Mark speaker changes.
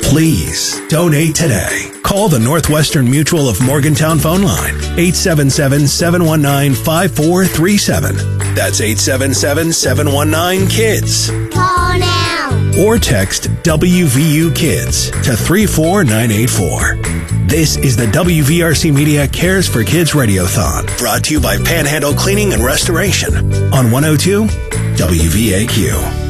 Speaker 1: Please donate today. Call the Northwestern Mutual of Morgantown phone line, 877-719-5437. That's 877-719-KIDS.
Speaker 2: Call now.
Speaker 1: Or text WVU Kids to 34984. This is the WVRC Media Cares for Kids Radiothon, brought to you by Panhandle Cleaning and Restoration on 102 WVAQ.